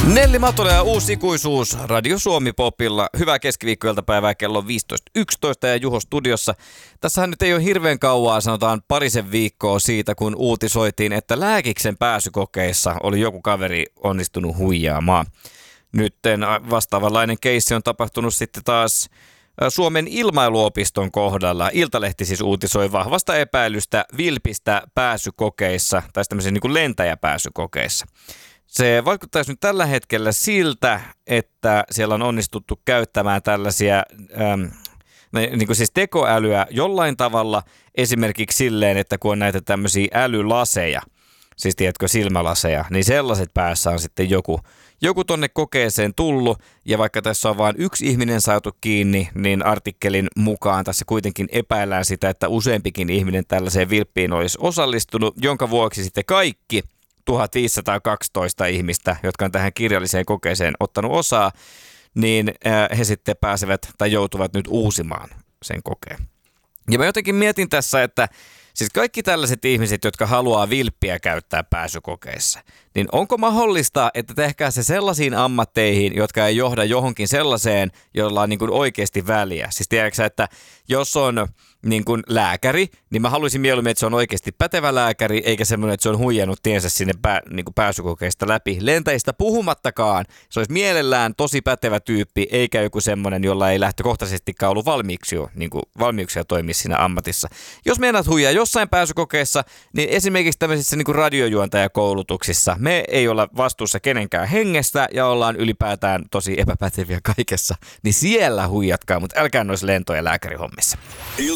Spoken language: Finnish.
Nelli Matola ja Uusi ikuisuus Radio Suomi Popilla. Hyvää keskiviikkoiltapäivää, kello on 15.11 ja Juho studiossa. Tässähän nyt ei ole hirveän kauaa, sanotaan parisen viikkoa siitä, kun uutisoitiin, että Lääkiksen pääsykokeissa oli joku kaveri onnistunut huijaamaan. Nyt vastaavanlainen keissi on tapahtunut sitten taas Suomen ilmailuopiston kohdalla. Iltalehti siis uutisoi vahvasta epäilystä vilpistä pääsykokeissa, tai tämmöisiä niin kuin lentäjäpääsykokeissa. Se vaikuttaisi nyt tällä hetkellä siltä, että siellä on onnistuttu käyttämään tällaisia niin kuin siis tekoälyä jollain tavalla, esimerkiksi silleen, että kun on näitä tämmöisiä älylaseja, siis tiedätkö silmälaseja, niin sellaiset päässä on sitten joku tonne kokeeseen tullut, ja vaikka tässä on vain yksi ihminen saatu kiinni, niin artikkelin mukaan tässä kuitenkin epäillään sitä, että useampikin ihminen tällaiseen vilppiin olisi osallistunut, jonka vuoksi sitten kaikki 1512 ihmistä, jotka on tähän kirjalliseen kokeeseen ottanut osaa, niin he sitten pääsevät tai joutuvat nyt uusimaan sen kokeen. Ja mä jotenkin mietin tässä, että siis kaikki tällaiset ihmiset, jotka haluaa vilppiä käyttää pääsykokeissa, niin onko mahdollista, että tehkää se sellaisiin ammatteihin, jotka ei johda johonkin sellaiseen, jolla on niin kuin oikeasti väliä. Siis tiedätkö, että jos on niin kuin lääkäri, niin mä haluaisin mieluummin, että se on oikeasti pätevä lääkäri, eikä semmoinen, että se on huijannut tiensä sinne niin kuin pääsykokeista läpi. Lentäjistä puhumattakaan, se olisi mielellään tosi pätevä tyyppi, eikä joku semmoinen, jolla ei lähtökohtaisestikaan ollut valmiuksia toimia siinä ammatissa. Jos meinaat huijaa jossain pääsykokeessa, niin esimerkiksi tämmöisissä niin kuin radiojuontajakoulutuksissa me ei olla vastuussa kenenkään hengestä ja ollaan ylipäätään tosi epäpäteviä kaikessa, niin siellä huijatkaa, mutta älkää noissa lento- ja lääkärihommissa.